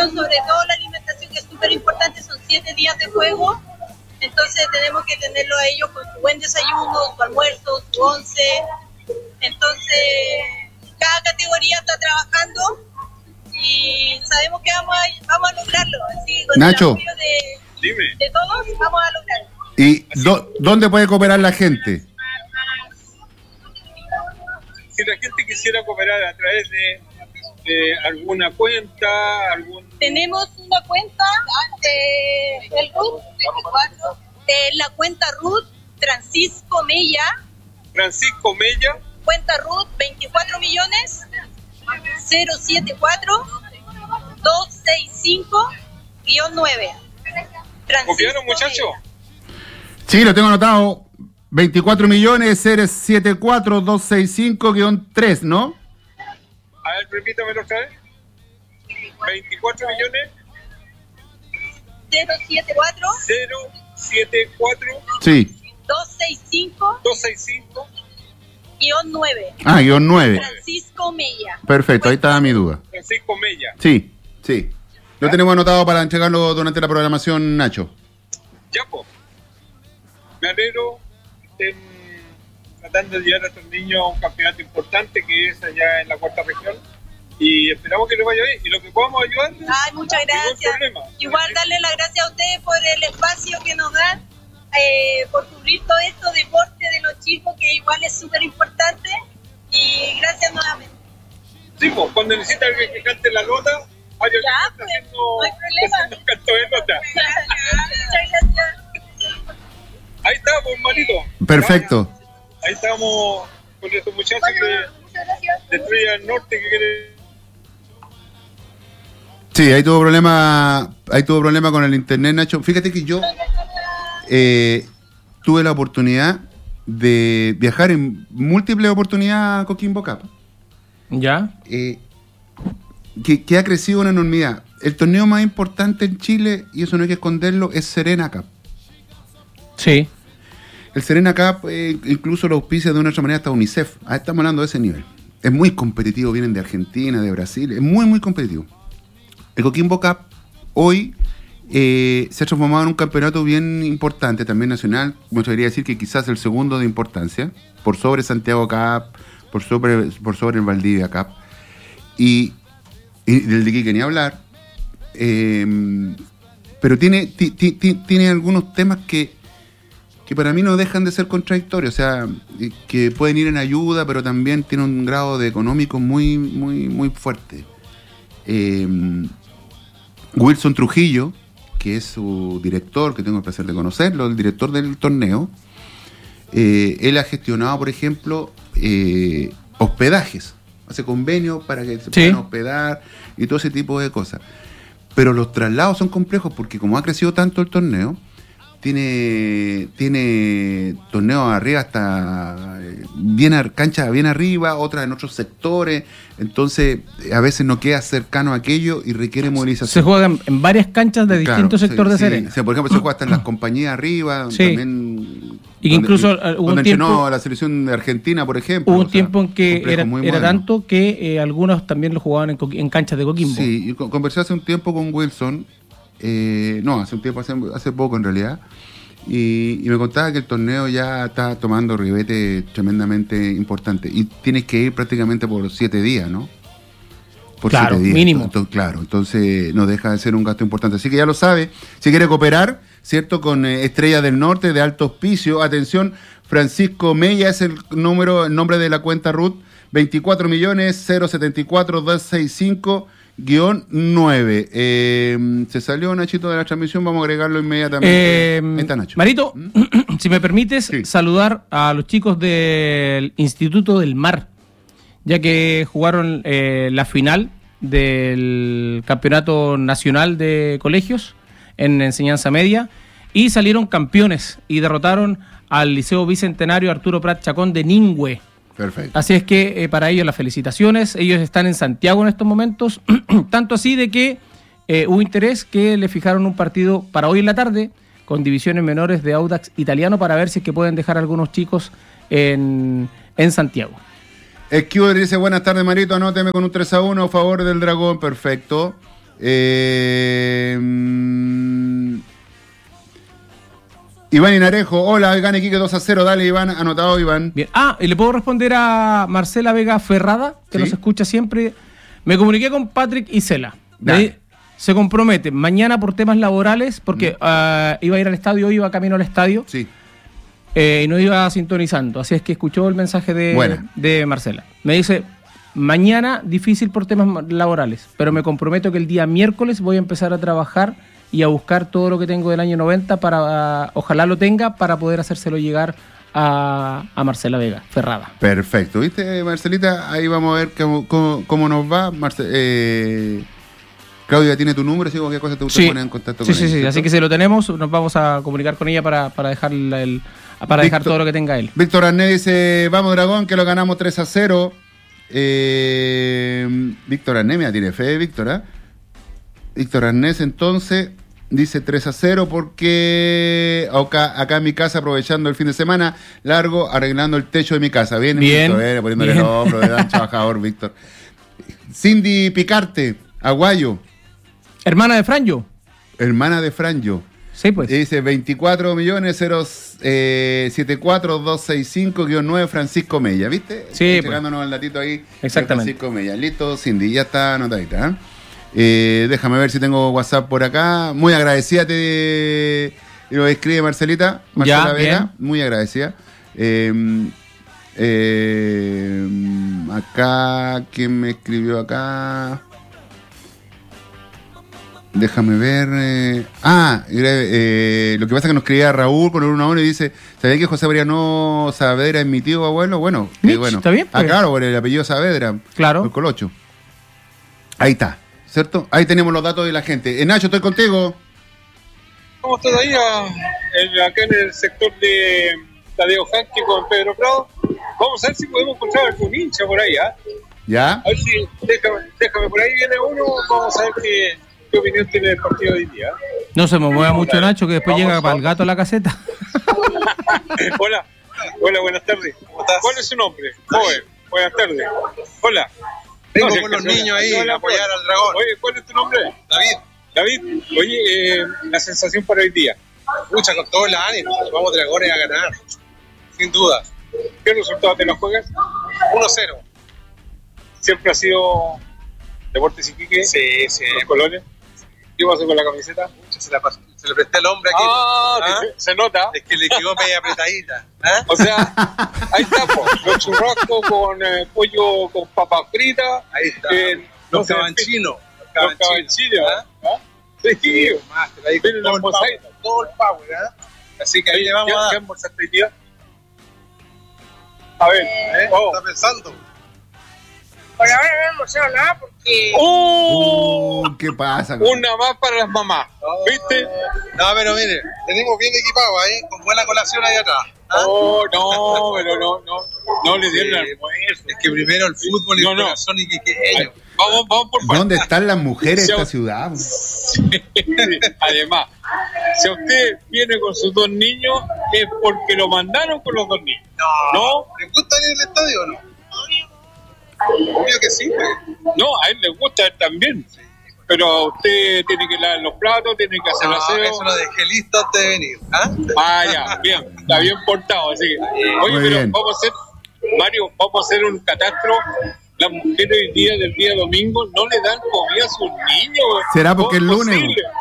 alimentación, sobre todo la alimentación, que es súper importante. Son 7 días de juego, entonces tenemos que tenerlo a ellos con su buen desayuno, su almuerzo, su once. Entonces cada categoría está trabajando y sabemos que vamos a lograrlo. Así, con Nacho, el apoyo de todos vamos a lograrlo. ¿Y dónde puede cooperar la gente? Si la gente quisiera cooperar a través de alguna cuenta, Tenemos una cuenta del RUT 24, la cuenta RUT Francisco Mella, cuenta RUT 24 millones 074 265-9. ¿Copiaron, muchachos? Sí, lo tengo anotado. 24 millones 074 265-3, ¿no? A ver, repítamelo otra vez. 24 millones 074 Sí. 265 -9. -9. Francisco Mella. Perfecto, ahí estaba mi duda. Francisco Mella. Sí. Lo tenemos anotado para entregarlo durante la programación, Nacho. Ya, po. Me alegro que estén tratando de llevar a estos niños a un campeonato importante que es allá en la cuarta región. Y esperamos que les vaya bien. Y lo que podamos ayudar. Ay, muchas gracias. Igual darle las gracias a ustedes por el espacio que nos dan, por cubrir todo esto, deporte de los chicos, que igual es súper importante. Y gracias nuevamente. Sí, pues, cuando necesita alguien que cante la nota, no hay problema. Canto de nota. Muchas gracias. Ahí está, pues, manito. Perfecto. Ahí estamos con estos muchachos de Estrella del Norte que quieren. Sí, ahí tuvo problema con el internet, Nacho. Fíjate que yo tuve la oportunidad de viajar en múltiples oportunidades a Coquimbo Cup. ¿Ya? Que ha crecido una enormidad. El torneo más importante en Chile, y eso no hay que esconderlo, es Serena Cup. Sí. El Serena Cup incluso lo auspicia de una otra manera hasta UNICEF. Estamos hablando de ese nivel. Es muy competitivo, vienen de Argentina, de Brasil, es muy, muy competitivo. El Coquimbo Cup hoy se ha transformado en un campeonato bien importante, también nacional. Me atrevería a decir que quizás el segundo de importancia, por sobre Santiago Cup, por sobre el Valdivia Cup. Y del de que ni hablar. Pero tiene algunos temas que para mí no dejan de ser contradictorios, o sea, que pueden ir en ayuda, pero también tiene un grado de económico muy, muy, muy fuerte. Wilson Trujillo, que es su director, que tengo el placer de conocerlo, el director del torneo, él ha gestionado, por ejemplo, hospedajes, hace convenios para que se puedan hospedar y todo ese tipo de cosas. Pero los traslados son complejos porque como ha crecido tanto el torneo, tiene torneos arriba hasta canchas bien arriba, otras en otros sectores, entonces a veces no queda cercano a aquello y requiere movilización. Se juegan en varias canchas de distintos sectores de Serena. O sea, por ejemplo, se juega hasta en las compañías arriba, también. Y que incluso hubo un tiempo, la selección de Argentina, por ejemplo. Hubo un tiempo en que era tanto que algunos también lo jugaban en canchas de Coquimbo. Sí, y conversé hace un tiempo con Wilson, hace poco en realidad, y me contaba que el torneo ya está tomando ribete tremendamente importante. Y tienes que ir prácticamente por 7 días, ¿no? Por 7 días. Mínimo. Entonces no deja de ser un gasto importante. Así que ya lo sabe, si quiere cooperar, ¿cierto? Con Estrella del Norte, de alto auspicio. Atención, Francisco Mella es el nombre de la cuenta RUT, 24 millones 074 265 -9. Se salió Nachito de la transmisión, vamos a agregarlo inmediatamente. Ahí está Nacho. Marito, si me permites saludar a los chicos del Instituto del Mar, ya que jugaron la final del Campeonato Nacional de Colegios en enseñanza media y salieron campeones y derrotaron al Liceo Bicentenario Arturo Prat Chacón de Ningüe. Perfecto. Así es que para ellos las felicitaciones. Ellos están en Santiago en estos momentos, tanto así de que hubo interés que le fijaron un partido para hoy en la tarde con divisiones menores de Audax Italiano para ver si es que pueden dejar a algunos chicos en Santiago. Escuder dice, buenas tardes Marito, anóteme con un 3-1 a favor del Dragón, perfecto. Iván Inarejo, hola, gane Quique 2-0, dale Iván, anotado Iván. Bien. Y le puedo responder a Marcela Vega Ferrada, que nos escucha siempre. Me comuniqué con Patrick y Cela. Se compromete mañana por temas laborales, porque iba a ir al estadio, iba camino al estadio. Sí. Y no iba sintonizando, así es que escuchó el mensaje de Marcela. Me dice, mañana difícil por temas laborales, pero me comprometo que el día miércoles voy a empezar a trabajar y a buscar todo lo que tengo del año 90 para, ojalá lo tenga, para poder hacérselo llegar a Marcela Vega Ferrada. Perfecto, ¿viste, Marcelita? Ahí vamos a ver cómo nos va. Claudia tiene tu número, si cualquier cosa te pone en contacto con ella. Sí, así que si lo tenemos, nos vamos a comunicar con ella para dejar dejar todo lo que tenga él. Víctor Arnés dice, vamos Dragón, que lo ganamos 3-0. Víctor Arnés, mira, tiene fe, Víctor, ¿eh? Víctor Arnés, entonces, dice 3-0 porque acá en mi casa, aprovechando el fin de semana largo, arreglando el techo de mi casa. Bien. Víctor, poniéndole el hombro de gran trabajador, Víctor. Cindy Picarte, Aguayo. Hermana de Franjo. Sí, pues. Dice 24.074.265-9 Francisco Mella, ¿viste? Sí, llegándonos el datito ahí. Exactamente. Francisco Mella. Listo, Cindy, ya está anotadita. Déjame ver si tengo WhatsApp por acá. Muy agradecida, lo escribe Marcela Vega. Bien. Muy agradecida. Acá, ¿quién me escribió acá? Déjame ver. Lo que pasa es que nos escribía Raúl con una y dice: ¿sabía que José Mariano Saavedra es mi tío abuelo? Bueno, bueno. ¿Está bien? Pues. Claro, por el apellido Saavedra. Claro. El Colocho. Ahí está, ¿cierto? Ahí tenemos los datos de la gente. Nacho, estoy contigo. Estamos todavía acá en el sector de Tadeo Janque con Pedro Prado. Vamos a ver si podemos encontrar algún hincha por ahí, ¿Ya? A ver si, déjame, por ahí viene uno, vamos a ver qué opinión tiene el partido de hoy día. No se me mueva mucho, Nacho, que después llega para el gato a la caseta. Hola, buenas tardes. ¿Cuál es su nombre? Joven, buenas tardes. Hola. Vengo con los niños ahí a apoyar al Dragón. Oye, ¿cuál es tu nombre? David, oye, la sensación para hoy día. Lucha con todo el ánimo. Vamos Dragones a ganar, sin duda. ¿Qué resultado te lo juegas? 1-0. ¿Siempre ha sido Deportes Iquique? Sí. ¿Los colores? ¿Qué pasó con la camiseta? Se le presté al hombre aquí. Se nota. Es que le quedó media apretadita. O sea, ahí está, los churrascos con pollo con papas fritas. Ahí está. Los cabanchinos. Los cabanchinos. Sí, todo el power, Así que ahí le vamos a dar. ¿Qué almorzaste hoy día? A ver, está pensando. Por ahora no he almorzado nada porque... ¿Qué pasa? Una más para las mamás, ¿viste? No, pero mire, tenemos bien equipado ahí, con buena colación ahí atrás. Pero no le dieron el almuerzo. Es que primero el fútbol y el corazón y que ellos. Vamos por parte. ¿Dónde están las mujeres de esta ciudad? Además, si usted viene con sus dos niños, es porque lo mandaron con los dos niños. ¿No? ¿Les gusta ir al estadio o no? Obvio que sí, pues. No, a él le gusta también. Pero usted tiene que lavar los platos, tiene que hacer aseo. Eso lo dejé listo antes de venir. Ya, bien, está bien portado. Así que, oye, pero bien. Vamos a hacer un catastro. Las mujeres hoy día, del día domingo, no le dan comida a sus niños. ¿Será porque es lunes?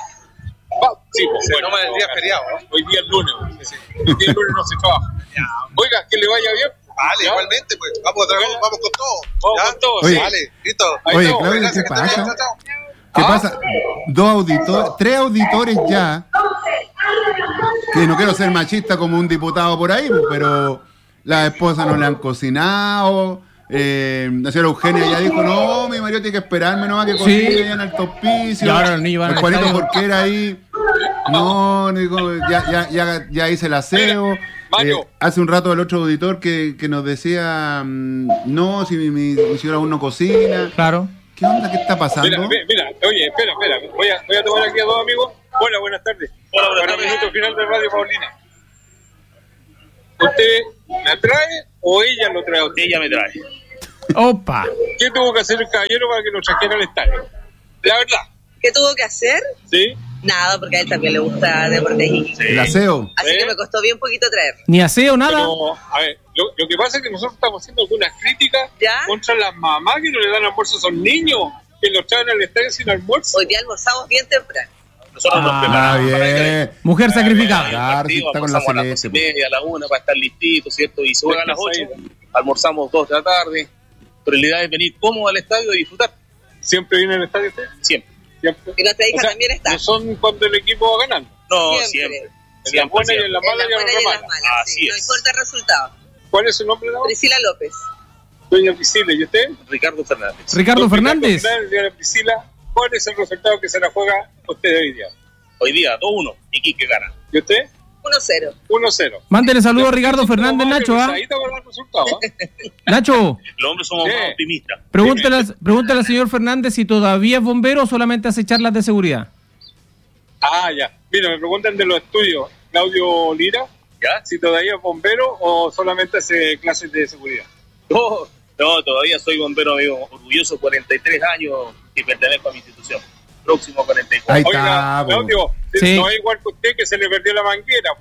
Sí, se toma el día feriado, ¿no? Hoy día es lunes. Sí. Hoy día es lunes, no se trabaja. Oiga, que le vaya bien. Vale, igualmente, pues. Vamos con todo. Vamos con todo. Oye, vale, listo. Oye, Claudio, ¿qué pasa? ¿Qué pasa? Tres auditores ya, que no quiero ser machista como un diputado por ahí, pero las esposas no le han cocinado. La señora Eugenia ya dijo: no, mi marido tiene que esperarme nomás que cocine allá en Alto Hospicio. Y ahora los niños van el Juanito Jorquera ahí. No, ya hice el aseo. Hace un rato el otro auditor que nos decía: no, si mi señora aún no cocina. Claro. ¿Qué onda? ¿Qué está pasando? Mira, oye, espera. Voy a tomar aquí a dos amigos. Hola, buenas tardes. Para el minuto final de Radio Paulina. ¿Usted me atrae o ella lo trae a usted? Ella me trae. ¡Opa! ¿Qué tuvo que hacer el caballero para que lo trajera al estadio? La verdad. ¿Qué tuvo que hacer? ¿Sí? Nada, porque a él también le gusta Deportes Iquique. ¿El aseo? Así que me costó bien poquito traer. Ni aseo, nada. Pero, a ver, lo que pasa es que nosotros estamos haciendo algunas críticas ¿Ya? contra las mamás que no le dan almuerzo a esos niños, que los traen al estadio sin almuerzo. Hoy día almorzamos bien temprano. Nosotros nos preparamos para bien. Mujer sacrificada. el Claro, partido, sí, está con la almorzamos a las celeste, 12:30, a las 1 para estar listitos, ¿cierto? Y se juega a las 8, almorzamos 2 de la tarde. Pero la idea es venir cómodo al estadio y disfrutar. ¿Siempre viene al estadio usted? Siempre. ¿Siempre? Y nuestra hija O sea, también está. No son cuando el equipo va ganando. No, Siempre. siempre. En las buenas y en las En las malas y en buenas y en las las malas. malas. Así Sí, no es. importa el resultado. ¿Cuál es su nombre, Dama? Priscila López. Doña Priscila, ¿y usted? Ricardo Fernández. Ricardo Fernández. Doña Priscila, ¿cuál es el resultado que se la juega usted hoy día? Hoy día 2-1, Iquique gana. ¿Y usted? 1-0. 1-0. Mándele saludos a Ricardo Fernández, Nacho. Ahí va el resultado. Nacho, Los hombres somos Sí. más optimistas. pregúntale al señor Fernández si todavía es bombero o solamente hace charlas de seguridad. Ah, ya. Mira, me preguntan de los estudios. Claudio Lira, ¿Ya? si todavía es bombero o solamente hace clases de seguridad. No, todavía soy bombero, amigo. Orgulloso, 43 años y pertenezco a mi institución. Próximo 44. Ahí Oiga, está, po. Claudio, Sí. no es igual que usted que se le perdió la manguera.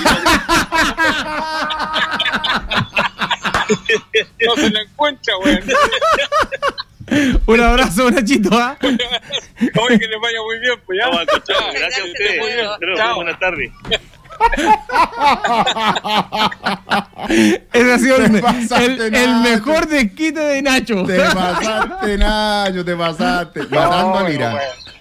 No se la encuentra, güey. Un abrazo, Nachito. ¿Ah? Oye, que le vaya muy bien, pues ya. No, al contrario, Chao. gracias a Gracias, ustedes. Pedro. Pero, Chao. buenas tardes. Ese ha sido Te pasaste, el Nacho. mejor desquite de Nacho. Te pasaste, Nacho, te pasaste. Matando a Lira.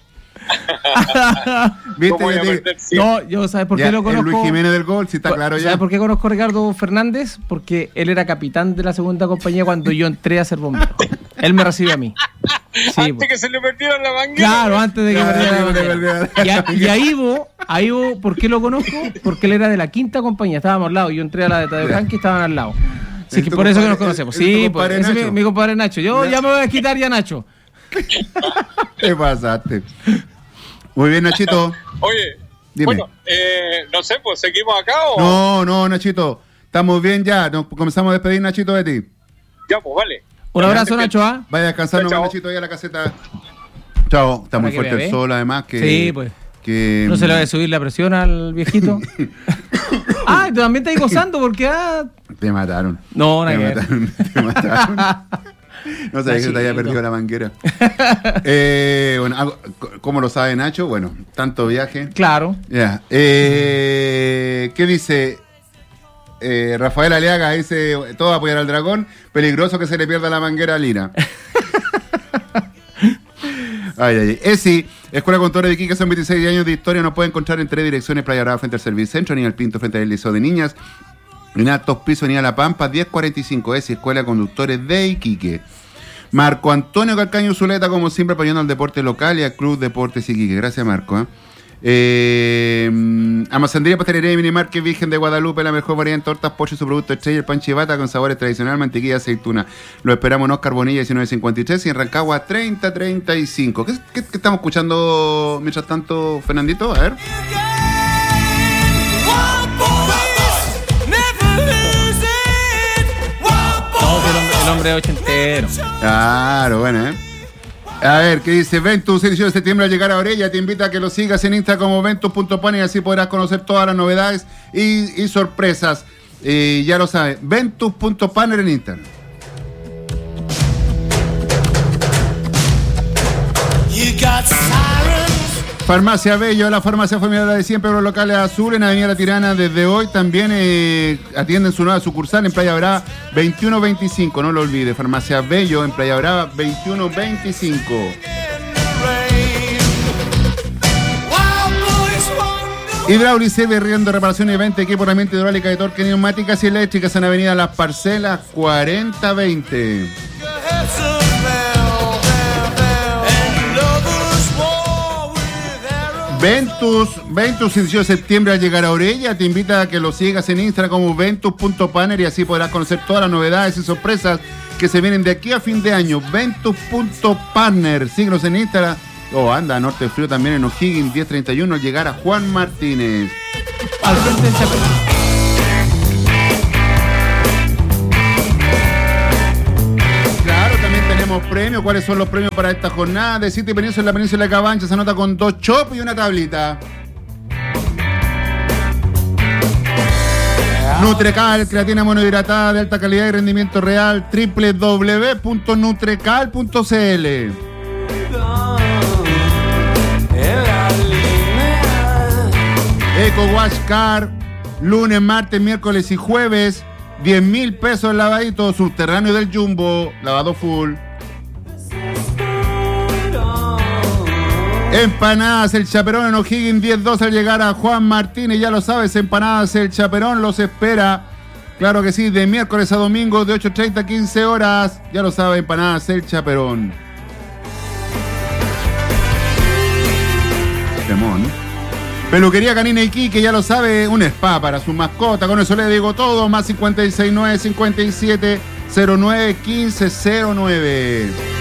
¿Viste? ¿Cómo voy a Yo te- perder? Sí. No, yo, ¿sabes por qué Ya, lo el conozco? Luis Jiménez del gol, si está claro ya. ¿Sabes por qué conozco a Ricardo Fernández? Porque él era capitán de la segunda compañía cuando yo entré a ser bombero. Él me recibe a mí. Sí, Antes pues. que se le perdiera la manguera. Claro, antes de que Claro, perdiera la antes de bandera. perder la Y ahí vos, ¿por qué lo conozco? Porque él era de la quinta compañía, estábamos al lado. Yo entré a la de Tadeo Franqui y estaban al lado. Así ¿Es que tu por eso que compadre- nos conocemos. es tu Sí, pues, compadre ese es Nacho? mi compadre Nacho. Yo ya me voy a quitar ya Nacho. Te pasaste. Muy bien, Nachito. Oye, Dime. bueno, no sé, pues seguimos acá o. No, Nachito. Estamos bien ya. Nos comenzamos a despedir, Nachito, de ti. Ya, pues vale. Un abrazo, Nacho. ¿Ah? Vaya a descansar nomás, Chao. Nachito, ahí a la caseta. Chao. Está Para muy que fuerte vea, el ¿eh? sol, además. Que, Sí, pues. Que, ¿No se le va a subir la presión al viejito? Ah, tú también estás gozando porque... Te mataron. No, Te nada que ver. mataron. Te mataron. No sabía que te había Nachito. perdido la manguera. Bueno, ¿cómo lo sabe Nacho? Bueno, tanto viaje. Claro. Ya. ¿Qué dice? Rafael Aliaga dice: todo apoyar al dragón. Peligroso que se le pierda la manguera a Lira. Ay. Esi, Escuela Contadores de Iquique, son 26 años de historia. Nos puede encontrar en 3 direcciones: Playa Brava frente al Service Centro, Aníbal Pinto frente al Liceo de Niñas, en Altos Pisos, Avenida La Pampa, 1045. Esi, Escuela de Conductores de Iquique. Marco Antonio Calcaño Zuleta, como siempre, apoyando al deporte local y al Club Deportes Iquique. Gracias, Marco. Amasandría, Pastelería y Minimarket Virgen de Guadalupe, la mejor variedad en tortas, pollo, su producto estrella, el pan chivata con sabores tradicionales, mantequilla, aceituna. Lo esperamos en Oscar Bonilla 1953 y en Rancagua 3035. ¿Qué estamos escuchando mientras tanto, Fernandito? A ver. No, el hombre es ochentero. Claro, bueno, A ver, ¿qué dice? Ventus, el 18 de septiembre al llegar a Orella, te invita a que lo sigas en Insta como Ventus.pan y así podrás conocer todas las novedades y sorpresas. Ya lo sabes, Ventus.panner en Instagram. Farmacia Bello, la farmacia familiar de siempre, los locales azules en Avenida La Tirana. Desde hoy también atienden su nueva sucursal en Playa Brava 2125, no lo olvide. Farmacia Bello en Playa Brava 2125. Hidráulica Service, riendo, reparación y venta, equipo, herramienta hidráulica de torque, neumáticas y eléctricas en Avenida Las Parcelas 4020. Ventus, 18 de septiembre al llegar a Orella, te invita a que lo sigas en Instagram como Ventus.panner y así podrás conocer todas las novedades y sorpresas que se vienen de aquí a fin de año. Ventus.panner, síguenos en Instagram. Anda, Norte Frío también en O'Higgins 1031 al llegar a Juan Martínez. Al frente del Chapelán. Claro, también tenemos premios. ¿Cuáles son los premios para esta jornada? De City Península en la Península de Cabancha se anota con 2 chop y una tablita. Nutrecal, creatina monohidratada de alta calidad y rendimiento real. www.nutrecal.cl. Eco Wash Car, lunes, martes, miércoles y jueves, 10.000 pesos el lavadito subterráneo del Jumbo, lavado full. Empanadas El Chaperón en O'Higgins 10-2 al llegar a Juan Martínez, ya lo sabes, Empanadas El Chaperón los espera, claro que sí, de miércoles a domingo de 8:30 a 15 horas, ya lo sabes, Empanadas El Chaperón. Temón. Peluquería Canina Iquique, ya lo sabe, un spa para su mascota. Con eso le digo todo. Más 569 57 09 15 09.